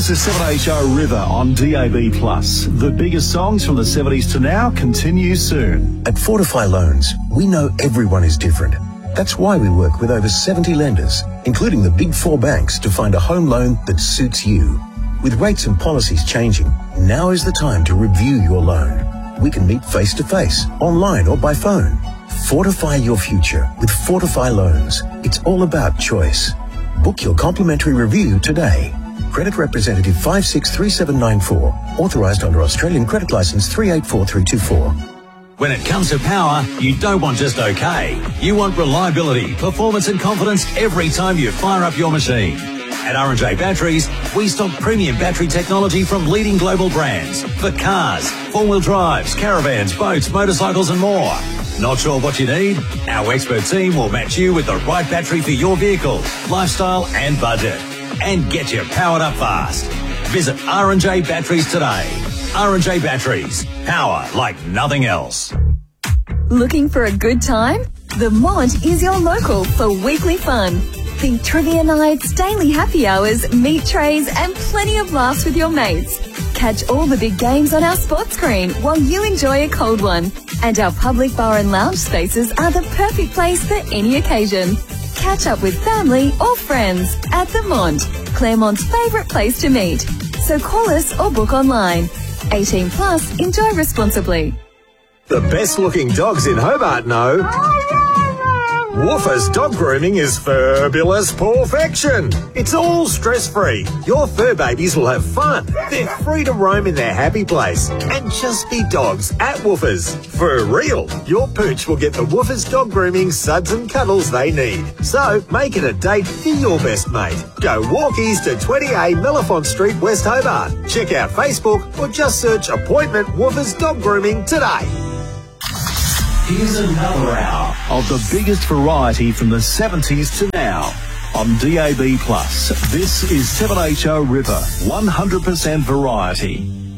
This is 7HO River on DAB+. The biggest songs from the 70s to now continue soon. At Fortify Loans, we know everyone is different. That's why we work with over 70 lenders, including the big four banks, to find a home loan that suits you. With rates and policies changing, now is the time to review your loan. We can meet face-to-face, online or by phone. Fortify your future with Fortify Loans. It's all about choice. Book your complimentary review today. Credit representative 563794. Authorised under Australian Credit Licence 384324. When it comes to power, you don't want just okay. You want reliability, performance and confidence every time you fire up your machine. At R&J Batteries, we stock premium battery technology from leading global brands for cars, four-wheel drives, caravans, boats, motorcycles and more. Not sure what you need? Our expert team will match you with the right battery for your vehicle, lifestyle and budget. And get you powered up fast. Visit R&J Batteries today. R&J Batteries. Power like nothing else. Looking for a good time? The Mont is your local for weekly fun. Think trivia nights, daily happy hours, meat trays and plenty of laughs with your mates. Catch all the big games on our sports screen while you enjoy a cold one. And our public bar and lounge spaces are the perfect place for any occasion. Catch up with family or friends at the Mont, Claremont's favourite place to meet. So call us or book online. 18 plus, enjoy responsibly. The best looking dogs in Hobart know Woofers Dog Grooming is fabulous perfection. It's all stress-free. Your fur babies will have fun. They're free to roam in their happy place and just be dogs at Woofers. For real, your pooch will get the Woofers Dog Grooming suds and cuddles they need. So make it a date for your best mate. Go walkies to 20A Mellifont Street, West Hobart. Check out Facebook or just search Appointment Woofers Dog Grooming today. Here's another hour of the biggest variety from the 70s to now on DAB+. This is 7HO River, 100% variety.